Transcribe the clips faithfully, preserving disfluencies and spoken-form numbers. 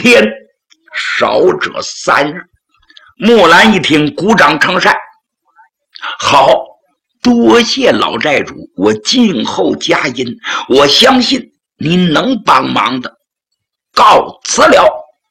天，少者三日。木兰一听，鼓掌称善。好，多谢老寨主，我静候佳音。我相信您能帮忙的，告辞了。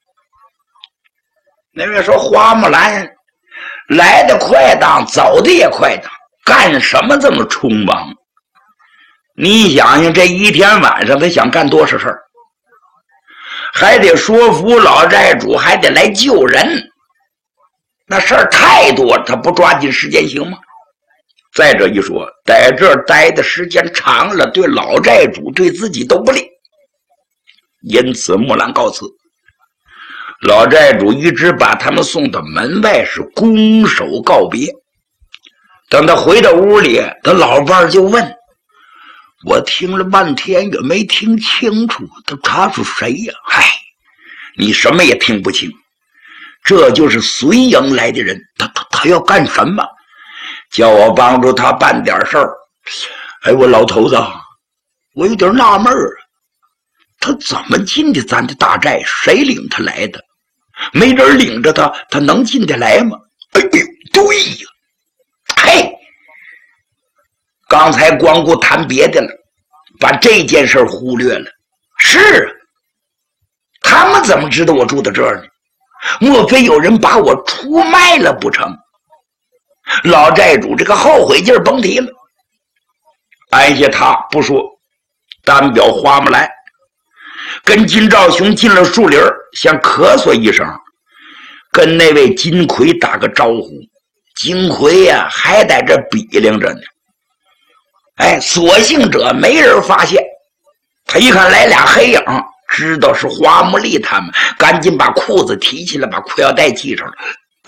那位说花木兰来的快当，走的也快当，干什么这么匆忙？你想想，这一天晚上他想干多少事儿？还得说服老寨主，还得来救人，那事儿太多了，他不抓紧时间行吗？再者一说，在这儿待的时间长了，对老寨主对自己都不利。因此木兰告辞。老寨主一直把他们送到门外，是拱手告别。等他回到屋里，他老伴儿就问：我听了半天也没听清楚，他他是谁呀？嗨，你什么也听不清，这就是随营来的人。他他他要干什么？叫我帮助他办点事儿。哎，我老头子，我有点纳闷儿，他怎么进的咱的大寨？谁领他来的？没人领着他，他能进得来吗？哎呦，对呀，嘿，刚才光顾谈别的了，把这件事忽略了。是啊，他们怎么知道我住在这儿呢？莫非有人把我出卖了不成？老寨主这个后悔劲儿甭提了。按下他不说，单表花木兰跟金兆雄进了树林，先咳嗽一声，跟那位金魁打个招呼。金魁呀、啊，还在这比量着呢。哎，所幸者没人发现。他一看来俩黑影，知道是花木丽他们，赶紧把裤子提起来，把裤腰带系上了。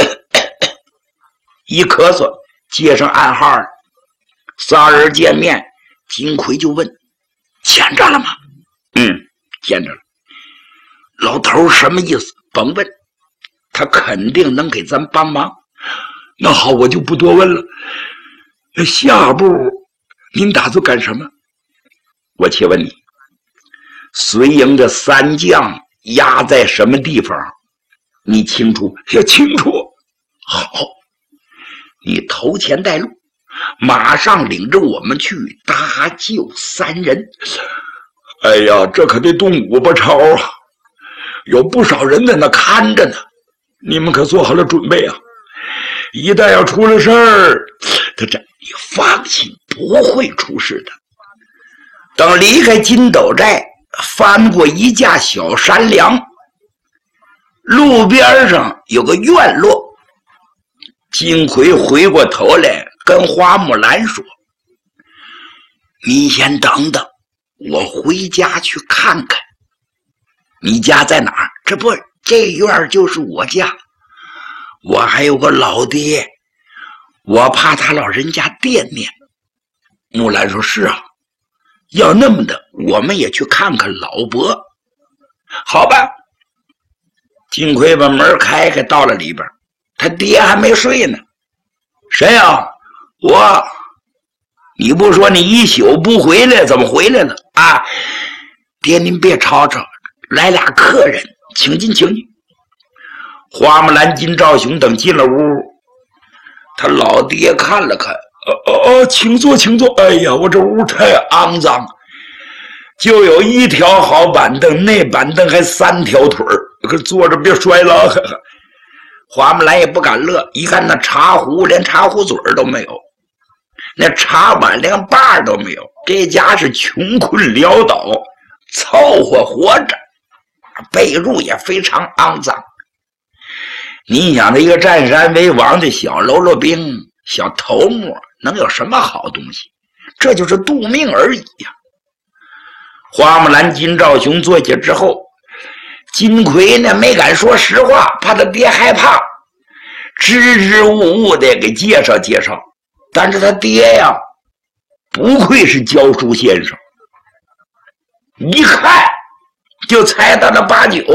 一咳嗽，接上暗号了。仨人见面，金魁就问：见着了吗？嗯，见着了。老头什么意思？甭问，他肯定能给咱帮忙。那好，我就不多问了。下步您打算干什么？我且问你，随营的三将压在什么地方？你清楚？也清楚。好，你头前带路，马上领着我们去搭救三人。哎呀，这可得动五百朝啊，有不少人在那看着呢，你们可做好了准备啊！一旦要出了事儿，他这你放心，不会出事的。等离开金斗寨，翻过一架小山梁，路边上有个院落。金魁回过头来跟花木兰说：你先等等，我回家去看看。你家在哪儿？这不，这院就是我家。我还有个老爹，我怕他老人家惦念。木兰说：是啊，要那么的，我们也去看看老伯。好吧。金魁把门开开，到了里边，他爹还没睡呢。谁呀？我。你不说你一宿不回来，怎么回来了啊？爹您别吵吵，来俩客人，请进请进。花木兰、金兆雄等进了屋，他老爹看了看，哦哦哦，请坐请坐。哎呀，我这屋太肮脏，就有一条好板凳，那板凳还三条腿儿，可坐着别摔了。花木兰也不敢乐，一看那茶壶连茶壶嘴儿都没有，那茶碗连把都没有，这家是穷困潦倒，凑合活着，被褥也非常肮脏。你想这一个占山为王的小喽啰兵、小头目，能有什么好东西？这就是度命而已呀、啊。花木兰、金兆雄坐下之后，金魁呢没敢说实话，怕他爹害怕，支支吾吾的给介绍介绍。但是他爹呀，不愧是教书先生，一看就猜到了八九。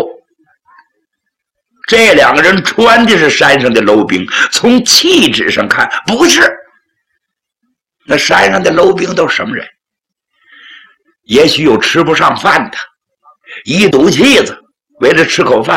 这两个人穿的是山上的楼兵，从气质上看不是。那山上的楼兵都什么人？也许有吃不上饭的，一赌气子为了吃口饭